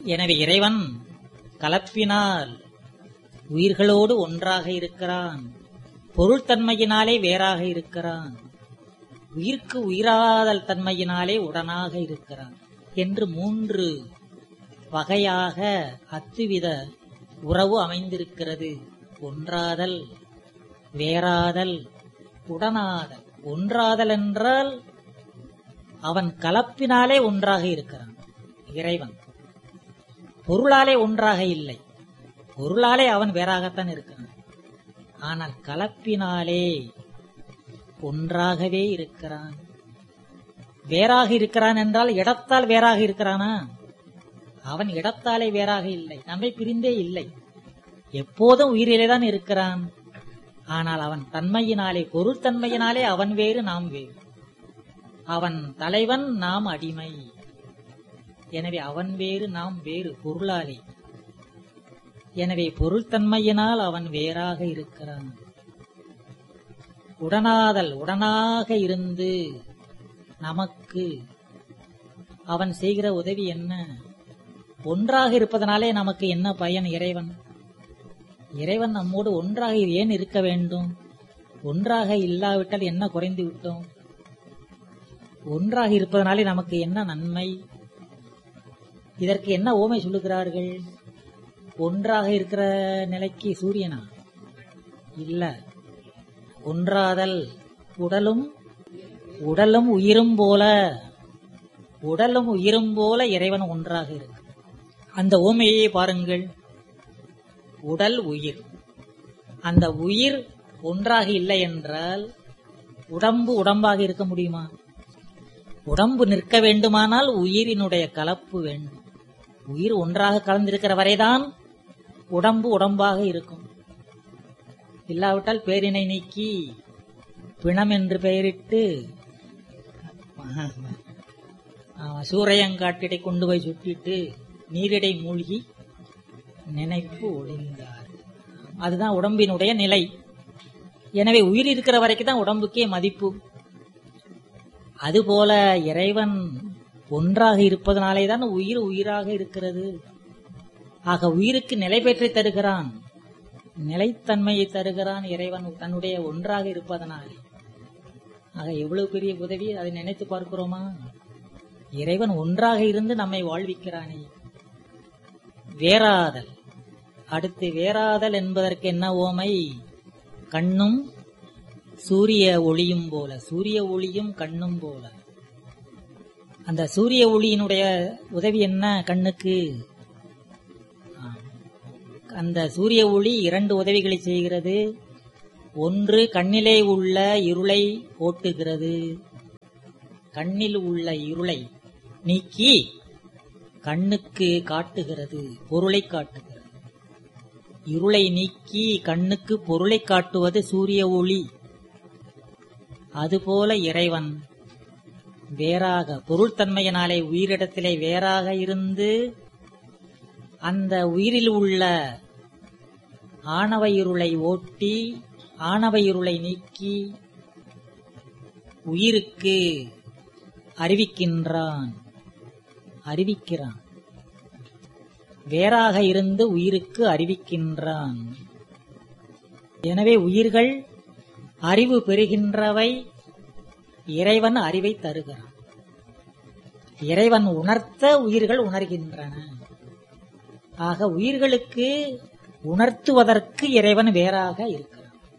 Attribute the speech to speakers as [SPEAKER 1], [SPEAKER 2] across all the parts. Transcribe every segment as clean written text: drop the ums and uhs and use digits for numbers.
[SPEAKER 1] எனவே இறைவன் கலப்பினால் உயிர்களோடு ஒன்றாக இருக்கிறான், பொருள்தன்மையினாலே வேறாக இருக்கிறான், உயிர்க்கு உயிராதல் தன்மையினாலே உடனாக இருக்கிறான் என்று 3 வகையாக அத்துவித உறவு அமைந்திருக்கிறது. ஒன்றாதல், வேறாதல், உடனாதல். ஒன்றாதல் என்றால் அவன் கலப்பினாலே ஒன்றாக இருக்கிறான் இறைவன், பொருளாலே ஒன்றாக இல்லை. பொருளாலே அவன் வேறாகத்தான் இருக்கிறான், ஆனால் கலப்பினாலே ஒன்றாகவே இருக்கிறான். வேறாக இருக்கிறான் என்றால் இடத்தால் வேறாக இருக்கிறானா? அவன் இடத்தாலே வேறாக இல்லை, நம்மை பிரிந்தே இல்லை, எப்போதும் உயிரிலேதான் இருக்கிறான். ஆனால் அவன் தன்மையினாலே, பொருள்தன்மையினாலே அவன் வேறு நாம் வேறு. அவன் தலைவன், நாம் அடிமை. எனவே அவன் வேறு நாம் வேறு பொருளாலே. எனவே பொருள்தன்மையினால் அவன் வேறாக இருக்கிறான். உடனாதல், உடனாக இருந்து நமக்கு அவன் செய்கிற உதவி என்ன? ஒன்றாக இருப்பதனாலே நமக்கு என்ன பயன்? இறைவன் நம்மோடு ஒன்றாக ஏன் இருக்க வேண்டும்? ஒன்றாக இல்லாவிட்டால் என்ன குறைந்து விட்டோம்? ஒன்றாக இருப்பதனாலே நமக்கு என்ன நன்மை? இதற்கு என்ன ஓமை சொல்லுகிறார்கள்? ஒன்றாக இருக்கிற நிலைக்கு சூரியனா? இல்ல. ஒன்றாதல், உடலும் உயிரும் போல, உடலும் உயிரும் போல இறைவன் ஒன்றாக இருக்கு. அந்த ஓமையை பாருங்கள். உடல் உயிர், அந்த உயிர் ஒன்றாக இல்லை என்றால் உடம்பு உடம்பாக இருக்க முடியுமா? உடம்பு நிற்க வேண்டுமானால் உயிரினுடைய கலப்பு வேண்டும். உயிர் ஒன்றாக கலந்திருக்கிற வரைதான் உடம்பு உடம்பாக இருக்கும். இல்லாவிட்டால் பேரினை நீக்கி பிணம் என்று பெயரிட்டு சூறையங்காட்டிடை கொண்டு போய் சுட்டிட்டு நீரிடை மூழ்கி நினைப்பு ஒளிந்தார். அதுதான் உடம்பினுடைய நிலை. எனவே உயிர் இருக்கிற வரைக்கும் தான் உடம்புக்கே மதிப்பு. அதுபோல இறைவன் ஒன்றாக இருப்பதனாலேதான் உயிர் உயிராக இருக்கிறது. ஆக உயிருக்கு நிலை பெற்றை தருகிறான், நிலைத்தன்மையை தருகிறான் இறைவன் தன்னுடைய ஒன்றாக இருப்பதனாலே. ஆக எவ்வளவு பெரிய உதவி, அதை நினைத்து பார்க்கிறோமா? இறைவன் ஒன்றாக இருந்து நம்மை வாழ்விக்கிறானே. வேறாதல். அடுத்து வேறாதல் என்பதற்கு என்ன ஓமை? கண்ணும் சூரிய ஒளியும் போல, சூரிய ஒளியும் கண்ணும் போல. அந்த சூரிய ஒளியினுடைய உதவி என்ன கண்ணுக்கு? அந்த சூரிய ஒளி 2 உதவிகளை செய்கிறது. ஒன்று, கண்ணிலே உள்ள இருளை ஓட்டுகிறது. கண்ணில் உள்ள இருளை நீக்கி கண்ணுக்கு காட்டுகிறது, பொருளை காட்டுகிறது. இருளை நீக்கி கண்ணுக்கு பொருளை காட்டுவது சூரிய ஒளி. அதுபோல இறைவன் வேறாக, பொருள்தன்மையினாலே உயிரிடத்திலே வேறாக இருந்து அந்த உயிரில் உள்ள ஆணவ இருளை ஓட்டி, ஆணவ இருளை நீக்கி உயிருக்கு அறிவிக்கிறான். வேறாக இருந்து உயிருக்கு அறிவிக்கின்றான். எனவே உயிர்கள் அறிவு பெறுகின்றவை, இறைவன் அறிவை தருகிறான். இறைவன் உணர்த்த உயிர்கள் உணர்கின்றன. ஆக உயிர்களுக்கு உணர்த்துவதற்கு இறைவன் வேறாக இருக்கிறான்.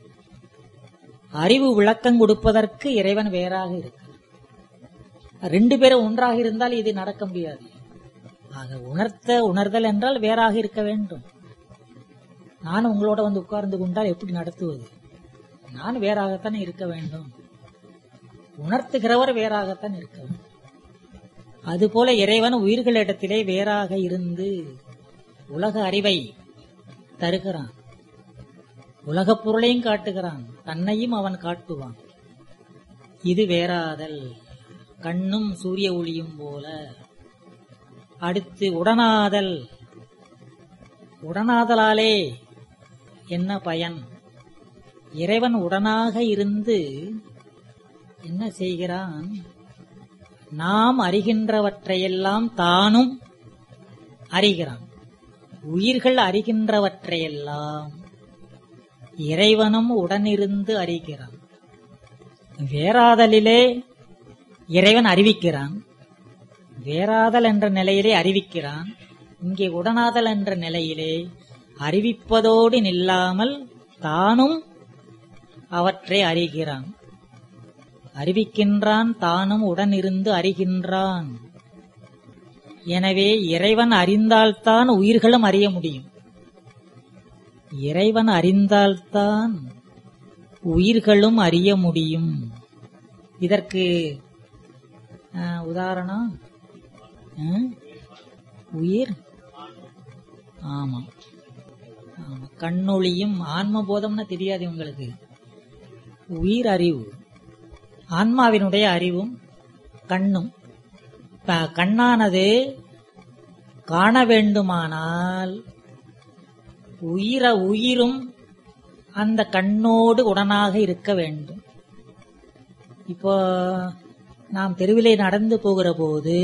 [SPEAKER 1] அறிவு விளக்கம் கொடுப்பதற்கு இறைவன் வேறாக இருக்கிறான். 2 பேரும் ஒன்றாக இருந்தால் இது நடக்க முடியாது. ஆக உணர்தல் என்றால் வேறாக இருக்க வேண்டும். நான் உங்களோட வந்து உட்கார்ந்து கொண்டால் எப்படி நடத்துவது? நான் வேறாகத்தான் இருக்க வேண்டும். உணர்த்துகிறவர் வேறாகத்தான் இருக்க வேண்டும். அதுபோல இறைவன் உயிர்களிடத்திலே வேறாக இருந்து உலக அறிவை தருகிறான், உலகப் பொருளையும் காட்டுகிறான், தன்னையும் அவன் காட்டுவான். இது வேறாதல், கண்ணும் சூரிய ஒளியும் போல. அடுத்து உடனாதல். உடனாதலாலே என்ன பயன்? இறைவன் உடனாக இருந்து என்ன செய்கிறான்? நாம் அறிகின்றவற்றையெல்லாம் தானும் அறிகிறான். உயிர்கள் அறிகின்றவற்றையெல்லாம் இறைவனும் உடனிருந்து அறிகிறான். வேறாதலிலே இறைவன் அறிவிக்கிறான், வேறாதல் என்ற நிலையிலே அறிவிக்கிறான். இங்கே உடனாதல் என்ற நிலையிலே அறிவிப்பதோடு நில்லாமல் தானும் அவற்றை அறிகிறான். அறிவிக்கின்றான், தானும் உடனிருந்து அறிகின்றான். எனவே இறைவன் அறிந்தால்தான் உயிர்களும் அறிய முடியும். இறைவன் அறிந்தால்தான் உயிர்களும் அறிய முடியும். இதற்கு உதாரணம் உயிர். ஆமா, கண்ணொளியும் ஆன்மபோதம்னு தெரியாது உங்களுக்கு. உயிர் அறிவு, ஆன்மாவினுடைய அறிவும் கண்ணும். கண்ணானது காண வேண்டுமானால் உயிரும் அந்த கண்ணோடு உடனாக இருக்க வேண்டும். இப்போ நாம் தெருவிலே நடந்து போகிற போது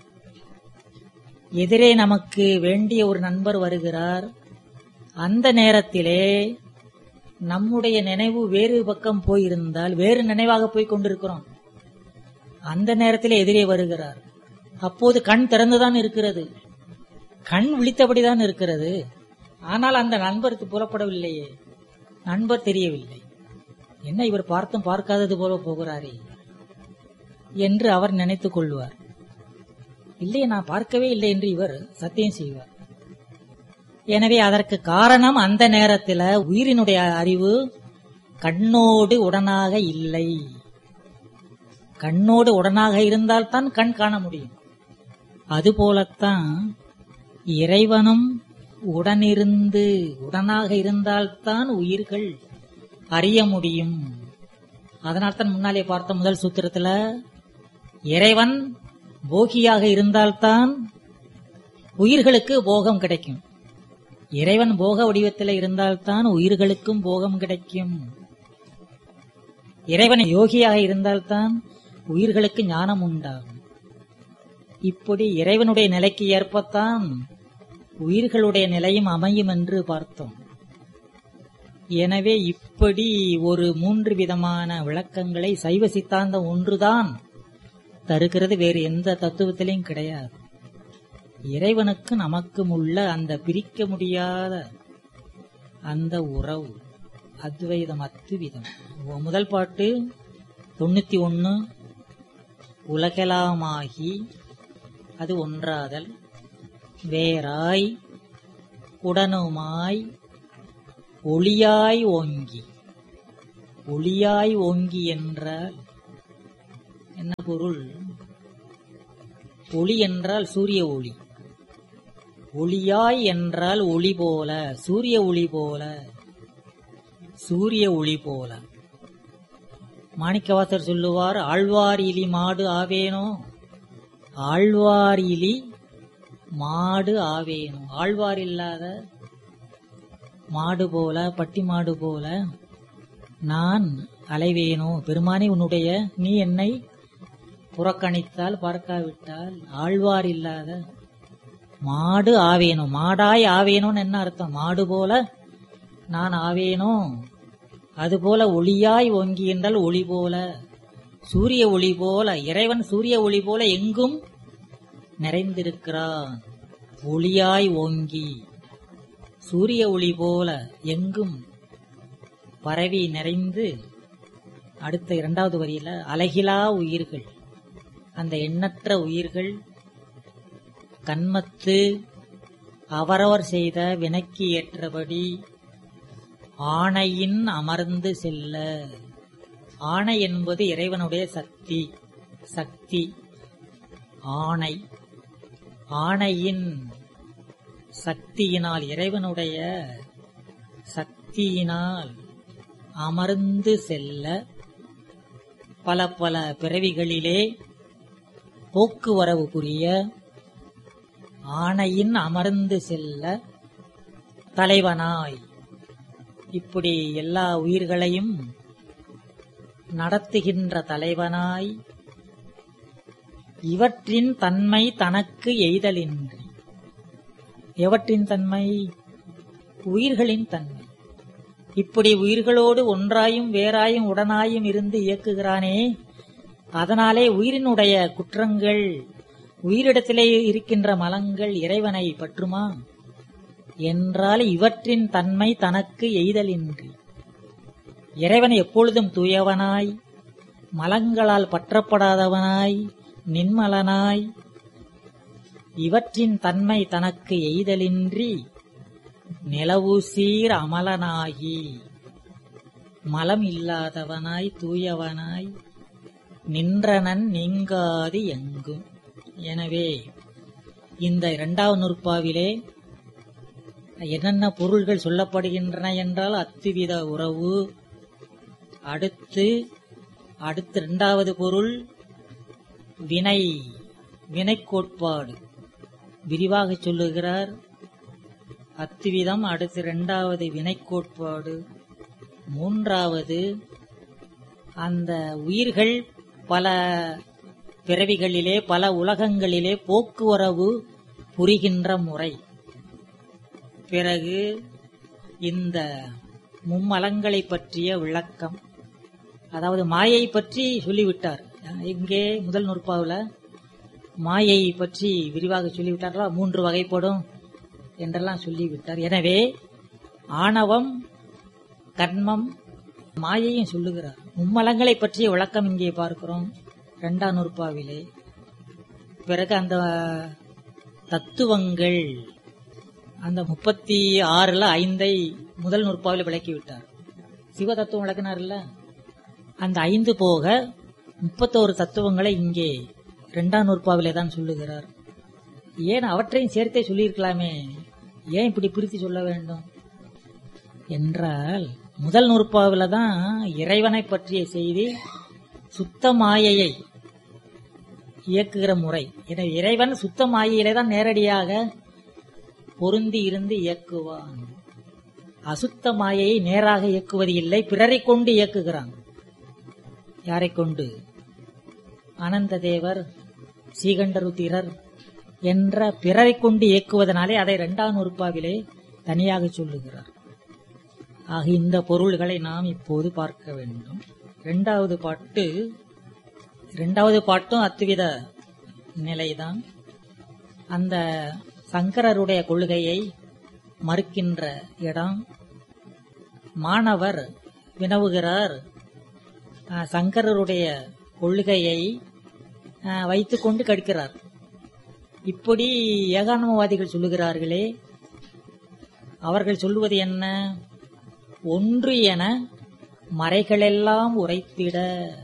[SPEAKER 1] எதிரே நமக்கு வேண்டிய ஒரு நண்பர் வருகிறார். அந்த நேரத்திலே நம்முடைய நினைவு வேறு பக்கம் போயிருந்தால் வேறு நினைவாக போய் கொண்டிருக்கிறோம். அந்த நேரத்திலே எதிரே வருகிறார். அப்போது கண் திறந்துதான் இருக்கிறது, கண் விழித்தபடிதான் இருக்கிறது. ஆனால் அந்த நண்பருக்கு புலப்படவில்லையே, நண்பர் தெரியவில்லை. என்ன இவர் பார்த்தும் பார்க்காதது போல போகிறாரே என்று அவர் நினைத்துக் கொள்வார். இல்லை, நான் பார்க்கவே இல்லை என்று இவர் சத்தியம் செய்வார். எனவே அதற்கு காரணம் அந்த நேரத்தில் உயிரினுடைய அறிவு கண்ணோடு உடனாக இல்லை. கண்ணோடு உடனாக இருந்தால்தான் கண் காண முடியும். அதுபோலத்தான் இறைவனும் உடனிருந்து உடனாக இருந்தால்தான் உயிர்கள் அறிய முடியும். அதனால்தான் முன்னாலே பார்த்த முதல் சூத்திரத்துல இறைவன் போகியாக இருந்தால்தான் உயிர்களுக்கு போகம் கிடைக்கும். இறைவன் போக வடிவத்தில் இருந்தால்தான் உயிர்களுக்கும் போகம் கிடைக்கும். இறைவன் யோகியாக இருந்தால்தான் உயிர்களுக்கு ஞானம் உண்டாகும். இப்படி இறைவனுடைய நிலைக்கு ஏற்பத்தான் உயிர்களுடைய நிலையும் அமையும் என்று பார்த்தோம். எனவே இப்படி ஒரு 3 விதமான விளக்கங்களை சைவ சித்தாந்தம் ஒன்றுதான் தருகிறது, வேறு எந்த தத்துவத்திலையும் கிடையாது. இறைவனுக்கு நமக்கும் உள்ள அந்த பிரிக்க முடியாத அந்த உறவு அத்வைதம், அத்துவிதம். முதல் பாட்டு 91 உலகெலாமாகி, அது ஒன்றாதல். வேறாய் உடனுமாய் ஒளியாய் ஓங்கி. ஒளியாய் ஓங்கி என்றால் என்ன பொருள்? ஒளி என்றால் சூரிய ஒளி, ஒளியாய் என்றால் ஒளி போல, சூரிய ஒளி போல, சூரிய ஒளி போல. மாணிக்கவாசர் சொல்லுவார், ஆழ்வார் இலி மாடு ஆவேனோ, ஆழ்வார் இலி மாடு ஆவேனோ. ஆழ்வார் இல்லாத மாடு போல, பட்டி மாடு போல நான் அலைவேனோ. பெருமானே, உன்னுடைய நீ என்னை புறக்கணித்தால், பார்க்காவிட்டால் ஆழ்வார் இல்லாத மாடு ஆவேனோ. மாடாய் ஆவேனோன்னு என்ன அர்த்தம்? மாடு போல நான் ஆவேனோ. அதுபோல ஒளியாய் ஓங்கி என்றால் ஒளி போல, சூரிய ஒளி போல. இறைவன் சூரிய ஒளி போல எங்கும் நிறைந்திருக்கிறான். ஒளியாய் ஓங்கி, சூரிய ஒளி போல எங்கும் பரவி நிறைந்து. அடுத்த 2வது வரியில அலகிலா உயிர்கள், அந்த எண்ணற்ற உயிர்கள் கன்மத்து அவரவர் செய்த வினைக்கு ஏற்றபடி ஆணையின் அமர்ந்து செல்ல. ஆணை என்பது இறைவனுடைய சக்தி. சக்தி ஆணை, ஆணையின் சக்தியினால், இறைவனுடைய சக்தியினால் அமர்ந்து செல்ல பல பல பிறவிகளிலே போக்குவரவு புரிய ஆணையின் அமர்ந்து செல்ல தலைவனாய், இப்படி எல்லா உயிர்களையும் நடத்துகின்ற தலைவனாய், இவற்றின் தன்மை தனக்கு எய்தலின்றி. எவற்றின் தன்மை? உயிர்களின் தன்மை. இப்படி உயிர்களோடு ஒன்றாயும் வேறாயும் உடனாயும் இருந்து இயக்குகிறானே, அதனாலே உயிரினுடைய குற்றங்கள், உயிரிடத்திலே இருக்கின்ற மலங்கள் இறைவனை பற்றுமா என்றால் இவற்றின் தன்மை தனக்கு எய்தலின்றி. இறைவன் எப்பொழுதும் தூயவனாய், மலங்களால் பற்றப்படாதவனாய், நின்மலனாய், இவற்றின் தன்மை தனக்கு எய்தலின்றி நிலவு சீர் அமலனாகி, மலம் இல்லாதவனாய் தூயவனாய் நின்றனன் நீங்காது எங்கும். எனவே இந்த இரண்டாவது நூற்பாவிலே என்னென்ன பொருள்கள் சொல்லப்படுகின்றன என்றால் அத்துவித உறவு, அடுத்து இரண்டாவது பொருள் வினை கோட்பாடு விரிவாக சொல்லுகிறார். அத்துவிதம், அடுத்து இரண்டாவது வினை கோட்பாடு, மூன்றாவது அந்த உயிர்கள் பல பிறவிகளிலே பல உலகங்களிலே போக்குவரவு புரிகின்ற முறை, பிறகு இந்த மும்மலங்களை பற்றிய விளக்கம், அதாவது மாயை பற்றி சொல்லிவிட்டார். இங்கே முதல் நூற்பாவில் மாயை பற்றி விரிவாக சொல்லிவிட்டார்களா, 3 வகைப்படும் என்றெல்லாம் சொல்லிவிட்டார். எனவே ஆணவம், கர்மம், மாயையும் சொல்லுகிறார். மும்மலங்களை பற்றிய விளக்கம் இங்கே பார்க்கிறோம் 2ஆம் நூற்பாவிலே. பிறகு அந்த தத்துவங்கள், அந்த 36ல் 5 முதல் நூற்பாவில் விளக்கிவிட்டார். சிவ தத்துவம் விளக்கினார்ல, அந்த 5 போக 31 தத்துவங்களை இங்கே 2ஆம் நூற்பாவிலே தான் சொல்லுகிறார். ஏன் அவற்றையும் சேர்த்தே சொல்லியிருக்கலாமே, ஏன் இப்படி பிரித்து சொல்ல வேண்டும் என்றால், முதல் நூற்பாவில தான் இறைவனை பற்றிய செய்தி, சுத்த மாயையை இயக்குகிற முறை. எனவே இறைவன் சுத்த மாயையிலே தான் நேரடியாக பொருந்தி இருந்து இயக்குவான். அசுத்த மாயையை நேராக இயக்குவது இல்லை, பிறரை கொண்டு இயக்குகிறான். யாரை கொண்டு? அனந்த தேவர், சீகண்டருத்திரர் என்ற பிறரை கொண்டு இயக்குவதனாலே அதை 2ஆம் நூற்பாவிலே தனியாக சொல்லுகிறார். ஆக இந்த பொருள்களை நாம் இப்போது பார்க்க வேண்டும். 2வது பாட்டும் அத்துவித நிலைதான். அந்த சங்கரருடைய கொள்கையை மறுக்கின்ற இடம். மாணவர் வினவுகிறார், சங்கரருடைய கொள்கையை வைத்துக்கொண்டு கற்கிறார். இப்படி ஏகான்மவாதிகள் சொல்லுகிறார்களே, அவர்கள் சொல்லுவது என்ன? ஒன்று என மறைகளெல்லாம் உரைத்திட,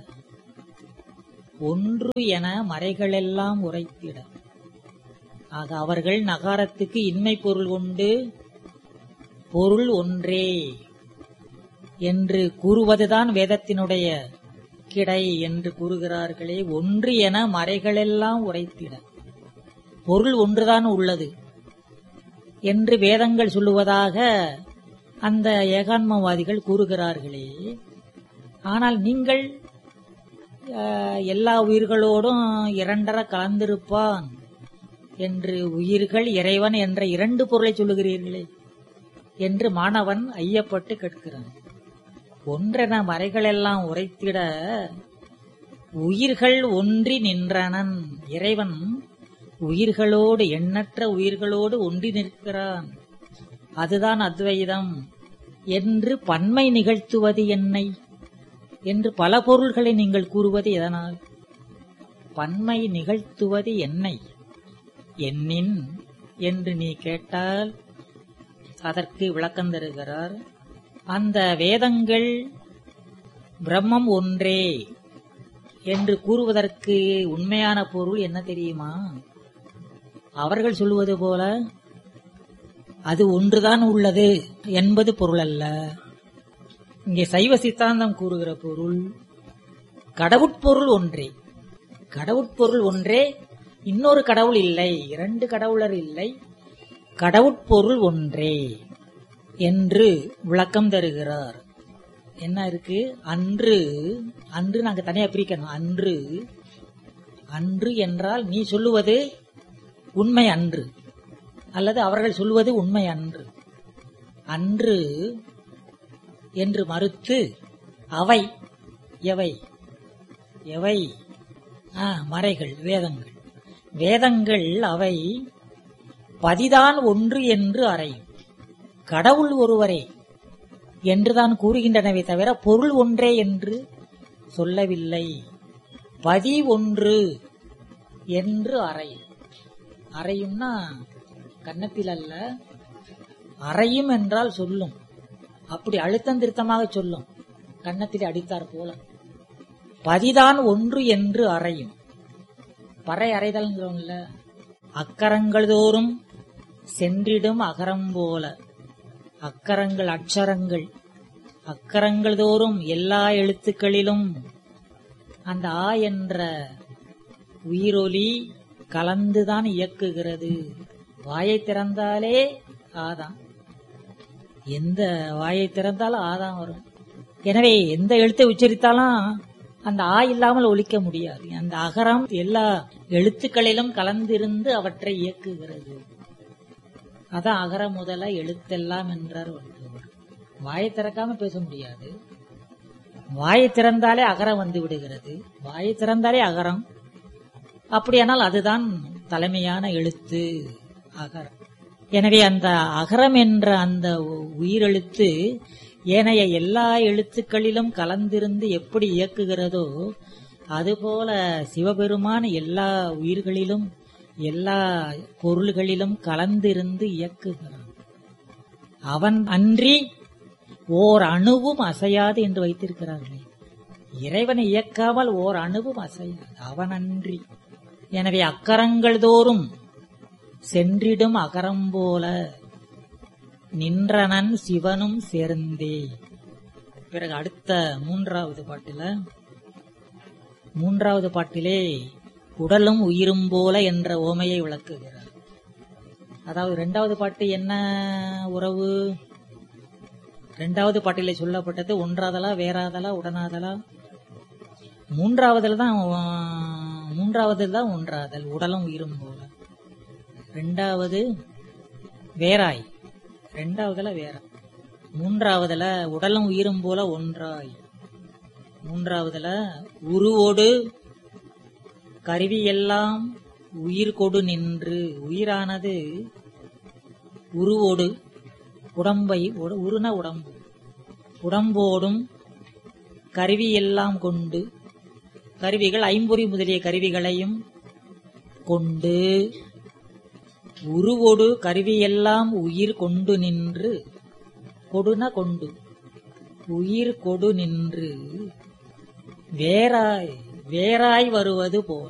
[SPEAKER 1] ஒன்று என மறைகளெல்லாம் உரைத்திட. ஆக அவர்கள் நகாரத்துக்கு இன்மை பொருள் கொண்டு பொருள் ஒன்றே என்று கூறுவதுதான் வேதத்தினுடைய கிடை என்று கூறுகிறார்களே. ஒன்று என மறைகளெல்லாம் உரைத்திட, பொருள் ஒன்றுதான் உள்ளது என்று வேதங்கள் சொல்லுவதாக அந்த ஏகான்மவாதிகள் கூறுகிறார்களே. ஆனால் நீங்கள் எல்லா உயிர்களோடும் இரண்டர கலந்திருப்பான் என்று உயிர்கள் இறைவன் என்ற 2 பொருளை சொல்லுகிறீர்களே என்று மாணவன் ஐயப்பட்டு கேட்கிறான். ஒன்றென மறைகளெல்லாம் உரைத்திட உயிர்கள் ஒன்றி நின்றனன். இறைவன் உயிர்களோடு, எண்ணற்ற உயிர்களோடு ஒன்றி நிற்கிறான். அதுதான் அத்வைதம் என்று பன்மை நிகழ்த்துவது என்னை என்று பல பொருள்களை நீங்கள் கூறுவது எதனால்? பன்மை நிகழ்த்துவது என்னை, என்னின் என்று நீ கேட்டால் அதற்கு விளக்கம் தருகிறார். அந்த வேதங்கள் பிரம்மம் ஒன்றே என்று கூறுவதற்கு உண்மையான பொருள் என்ன தெரியுமா? அவர்கள் சொல்லுவது போல அது ஒன்றுதான் உள்ளது என்பது பொருள் அல்ல. இங்கே சைவ சித்தாந்தம் கூறுகிற பொருள் கடவுட்பொருள் ஒன்றே. கடவுட்பொருள் ஒன்றே, இன்னொரு கடவுள் இல்லை, 2 கடவுளர் இல்லை, கடவுட்பொருள் ஒன்றே என்று விளக்கம் தருகிறார். என்ன இருக்கு? அன்று, அன்று நாங்க தனியா பிரிக்கணும். அன்று, அன்று என்றால் நீ சொல்லுவது உண்மை அன்று. அல்லது அவர்கள் சொல்வது உண்மை அன்று அன்று என்று மறுத்து அவை எவை எவை மறைகள் வேதங்கள் வேதங்கள் அவை பதிதான் ஒன்று என்று அறையும். கடவுள் ஒருவரே என்றுதான் கூறுகின்றனவே தவிர பொருள் ஒன்றே என்று சொல்லவில்லை. பதி ஒன்று என்று அறையும். அறையும்னா கன்னத்தில் அல்ல, அறையும் என்றால் சொல்லும். அப்படி அழுத்தம் திருத்தமாக சொல்லும், கன்னத்தில் அடித்தார் போல. பதிதான் ஒன்று என்று அறையும். பறை அறைதல்ங்கிறோம்ல, அக்கரங்கள் தோறும் சென்றிடும் அகரம் போல. அக்கரங்கள் அக்ஷரங்கள், அக்கரங்கள் தோறும் எல்லா எழுத்துக்களிலும் அந்த ஆ என்ற உயிரொலி கலந்துதான் இயக்குகிறது. வாயை திறந்தாலே ஆதான், எந்த வாயை திறந்தாலும் ஆதான் வரும். எனவே எந்த எழுத்தை உச்சரித்தாலும் அந்த ஆ இல்லாமல் ஒலிக்க முடியாது. அந்த அகரம் எல்லா எழுத்துக்களிலும் கலந்திருந்து அவற்றை இயக்குகிறது. அதான் அகர முதல எழுத்தெல்லாம் என்றார் வள்ளுவர். வாயை திறக்காம பேச முடியாது. வாயை திறந்தாலே அகரம் வந்து விடுகிறது. வாயை திறந்தாலே அகரம். அப்படியானால் அதுதான் தலைமையான எழுத்து அகரம். எனவே அந்த அகரம் என்ற அந்த உயிரெழுத்து ஏனைய எல்லா எழுத்துக்களிலும் கலந்திருந்து எப்படி இயக்குகிறதோ அதுபோல சிவபெருமான் எல்லா உயிர்களிலும் எல்லா பொருள்களிலும் கலந்திருந்து இயக்குகிறான். அவன் அன்றி ஓர் அணுவும் அசையாது என்று வைத்திருக்கிறார்களே. இறைவனை இயக்காமல் ஓர் அணுவும் அசையாது, அவன் அன்றி. எனவே அக்கரங்கள் தோறும் சென்றிடும் அகரம் போல நின்றனன் சிவனும் சேர்ந்தே. பிறகு அடுத்த மூன்றாவது பாட்டிலே உடலும் உயிரும் போல என்ற ஓமையை விளக்குகிறார். அதாவது இரண்டாவது பாட்டு என்ன உறவு? இரண்டாவது பாட்டிலே சொல்லப்பட்டது ஒன்றாதலா வேறாதலா உடனாதலா. மூன்றாவதுல தான் ஒன்றாதல், உடலும் உயிரும் போல. இரண்டாவது வேறாய், இரண்டாவதுல வேற. மூன்றாவதுல உடலும் உயிரும் போல ஒன்றாய். மூன்றாவதுல உருவோடு கருவியெல்லாம் உயிர் கொடு நின்று. உயிரானது உருவோடு, உடம்பை, உருன உடம்பு, உடம்போடும் கருவியெல்லாம் கொண்டு, கருவிகள் ஐம்பொறி முதலிய கருவிகளையும் கொண்டு, உருவோடு கருவியெல்லாம் உயிர் கொண்டு நின்று. கொடுன கொண்டு, உயிர் கொடு நின்று வேறாய் வேறாய் வருவது போல.